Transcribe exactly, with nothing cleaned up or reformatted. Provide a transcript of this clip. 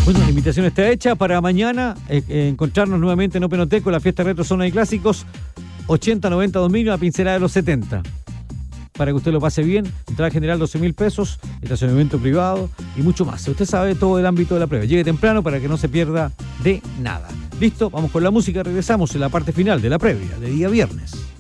Bueno, la invitación está hecha para mañana eh, eh, encontrarnos nuevamente en Openoteco, la fiesta retro zona de clásicos, ochenta, noventa, dos mil, una pincelada de los setenta. Para que usted lo pase bien, entrada general doce mil pesos, estacionamiento privado y mucho más. Usted sabe todo el ámbito de la previa. Llegue temprano para que no se pierda de nada. Listo, vamos con la música, regresamos en la parte final de la previa de día viernes.